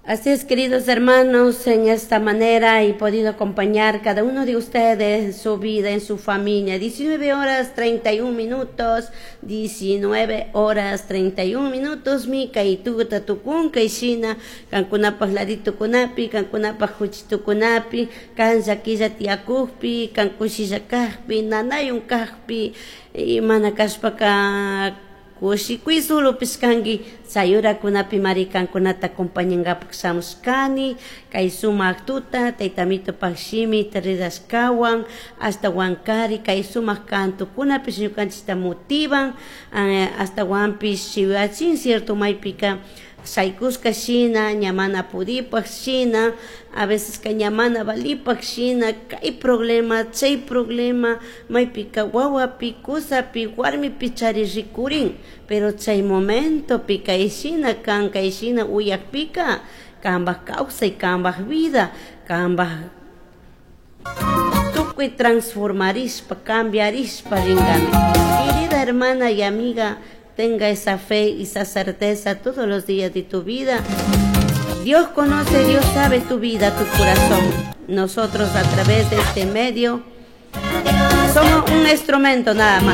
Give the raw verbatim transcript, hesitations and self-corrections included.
Así es, queridos hermanos, en esta manera he podido acompañar cada uno de ustedes en su vida, en su familia. diecinueve horas treinta y un minutos, diecinueve horas treinta y un minutos, mi kaituta tukun, kaishina, kankunapas ladito kunapi, kankunapas huchito kunapi, kansakilla tiakujpi, kankushilla kahpi, nanayun kahpi, y manakashpaka kushikuy solo piskangi sayura kunapi marikan kunata acompañangapak samuskani kay sumak tuta taytamito pakshimi taridaskawan hasta wankari kay sumak kanto kunapis ñukanchista motivan hasta wampis chiwachin cierto maypika saykuska shina ñamana pudipak shina a veces ka ñamana balipak shina kay problema chay problema maypika wawapi kusapi warmipi charirikurin pero chay momento pika ishina kan kay shina uyakpika kambaj causa y kambaj vida kambaj tukuy transformarispa cambiarispa ringami. Querida hermana y amiga, tenga esa fe y esa certeza todos los días de tu vida. Dios conoce, Dios sabe tu vida, tu corazón. Nosotros a través de este medio somos un instrumento nada más.